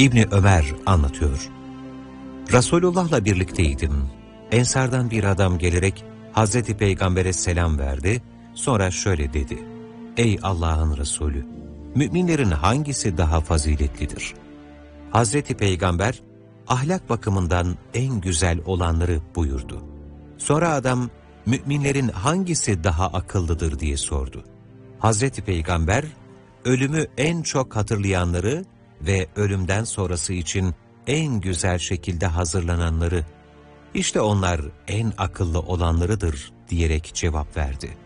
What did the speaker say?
İbni Ömer anlatıyor. Resulullah'la birlikteydim. Ensardan bir adam gelerek Hazreti Peygamber'e selam verdi. Sonra şöyle dedi: Ey Allah'ın Resulü! Müminlerin hangisi daha faziletlidir? Hazreti Peygamber, ahlak bakımından en güzel olanları buyurdu. Sonra adam, müminlerin hangisi daha akıllıdır diye sordu. Hazreti Peygamber, ölümü en çok hatırlayanları ve ölümden sonrası için en güzel şekilde hazırlananları, işte onlar en akıllı olanlarıdır diyerek cevap verdi.